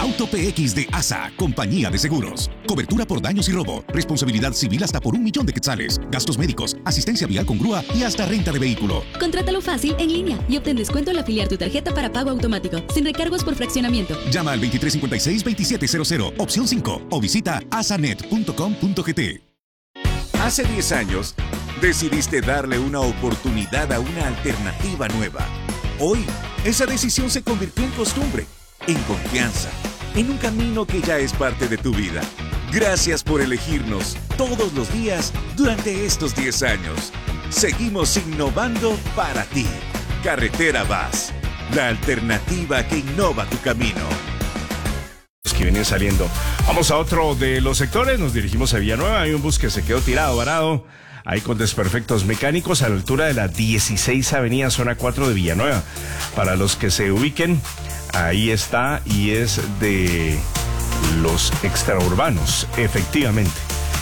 Auto PX de ASA, compañía de seguros. Cobertura por daños y robo, responsabilidad civil hasta por 1.000.000 de quetzales, gastos médicos, asistencia vial con grúa y hasta renta de vehículo. Contrátalo fácil en línea y obtén descuento al afiliar tu tarjeta para pago automático, sin recargos por fraccionamiento. Llama al 2356-2700, opción 5, o visita asanet.com.gt. Hace 10 años, decidiste darle una oportunidad a una alternativa nueva. Hoy, esa decisión se convirtió en costumbre, en confianza, en un camino que ya es parte de tu vida. Gracias por elegirnos todos los días durante estos 10 años. Seguimos innovando para ti. Carretera Vaz, la alternativa que innova tu camino. Los que vienen saliendo. Vamos a otro de los sectores, nos dirigimos a Villanueva. Hay un bus que se quedó tirado, varado, ahí con desperfectos mecánicos a la altura de la 16 Avenida, zona 4 de Villanueva. Para los que se ubiquen, ahí está y es de los extraurbanos, efectivamente.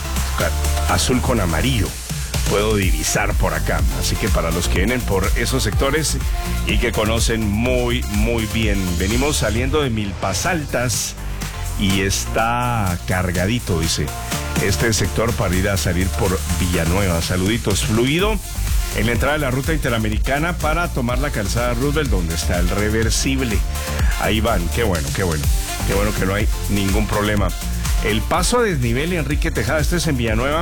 Azul con amarillo. Puedo divisar por acá, así que para los que vienen por esos sectores y que conocen muy bien, venimos saliendo de Milpas Altas y está cargadito, dice este sector para ir a salir por Villanueva. Saluditos, fluido en la entrada de la ruta interamericana para tomar la calzada Roosevelt, donde está el reversible. Ahí van, qué bueno que no hay ningún problema. El paso a desnivel Enrique Tejada, este es en Villanueva,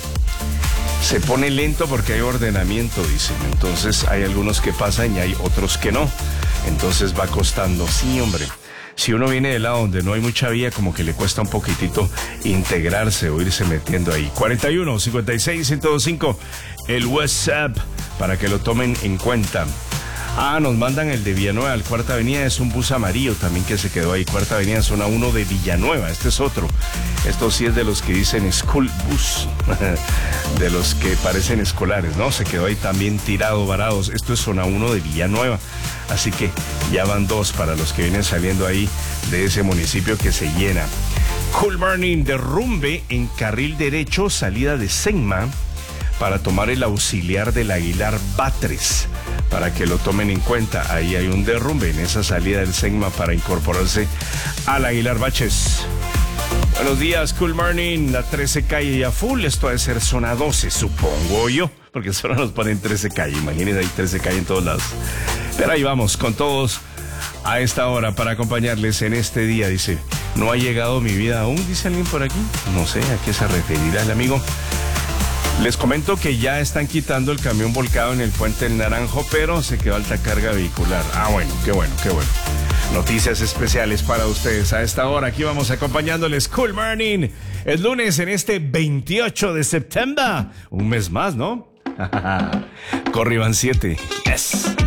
se pone lento porque hay ordenamiento, dicen. Entonces hay algunos que pasan y hay otros que no. Entonces va costando. Sí, hombre. Si uno viene del lado donde no hay mucha vía, como que le cuesta un poquitito integrarse o irse metiendo ahí. 41 56 105, el WhatsApp, para que lo tomen en cuenta. Nos mandan el de Villanueva, al Cuarta Avenida, es un bus amarillo también que se quedó ahí. Cuarta Avenida, zona 1 de Villanueva, este es otro. Esto sí es de los que dicen school bus, de los que parecen escolares, ¿no? Se quedó ahí también tirado, varados. Esto es zona 1 de Villanueva, así que ya van dos para los que vienen saliendo ahí de ese municipio que se llena. Cool Burning, derrumbe en carril derecho, salida de Senma, para tomar el auxiliar del Aguilar Batres, para que lo tomen en cuenta. Ahí hay un derrumbe en esa salida del Senma para incorporarse al Aguilar Baches. Buenos días, Cool Morning, la 13 calle ya full, esto debe ser zona 12, supongo yo, porque solo nos ponen 13 calle, imagínense, hay 13 calle en todos lados. Pero ahí vamos, con todos a esta hora para acompañarles en este día, dice, no ha llegado mi vida aún, dice alguien por aquí, no sé a qué se referirá el amigo. Les comento que ya están quitando el camión volcado en el puente del Naranjo, pero se quedó alta carga vehicular. Bueno, qué bueno. Noticias especiales para ustedes a esta hora. Aquí vamos acompañándoles. Cool Morning. Es lunes en este 28 de septiembre. Un mes más, ¿no? Corriban 7. Yes.